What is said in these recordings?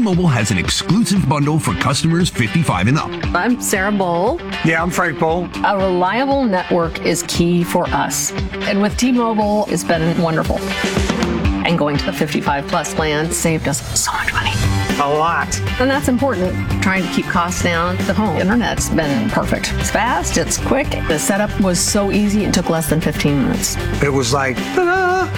T-Mobile has an exclusive bundle for customers 55 and up. I'm Sarah Bowl. Yeah, I'm Frank Bowl. A reliable network is key for us. And with T-Mobile, it's been wonderful. And going to the 55 plus plan saved us so much money. A lot. And that's important. Trying to keep costs down. The home internet's been perfect. It's fast, it's quick. The setup was so easy, it took less than 15 minutes. It was like, ta-da!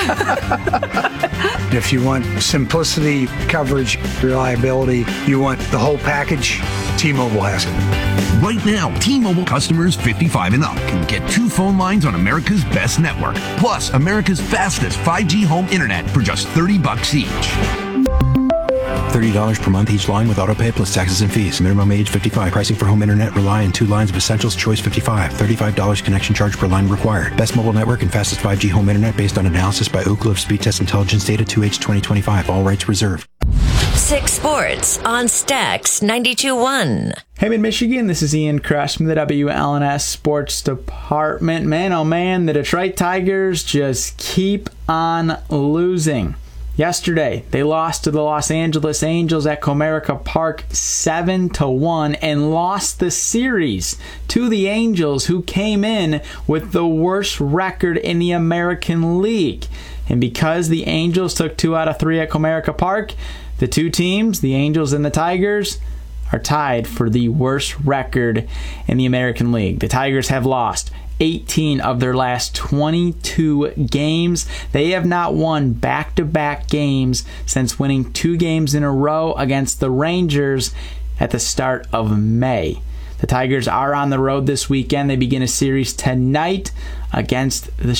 If you want simplicity, coverage, reliability, you want the whole package, T-Mobile has it. Right now, T-Mobile customers 55 and up can get 2 phone lines on America's best network, plus America's fastest 5G home internet for just $30 each. $30 per month each line with autopay plus taxes and fees. Minimum age 55. Pricing for home internet rely on 2 lines of Essentials Choice 55. $35 connection charge per line required. Best mobile network and fastest 5G home internet based on analysis by Ookla of Speed Test Intelligence Data 2H 2025. All rights reserved. 6 Sports on Stax 92.1. Hey, Mid-Michigan, this is Ian Crush from the WLNS Sports Department. Man, oh man, the Detroit Tigers just keep on losing. Yesterday, they lost to the Los Angeles Angels at Comerica Park 7-1 and lost the series to the Angels, who came in with the worst record in the American League. And because the Angels took 2 out of 3 at Comerica Park, the two teams, the Angels and the Tigers, are tied for the worst record in the American League. The Tigers have lost 18 of their last 22 games. They have not won back-to-back games since winning 2 games in a row against the Rangers at the start of May. The Tigers are on the road this weekend. They begin a series tonight against the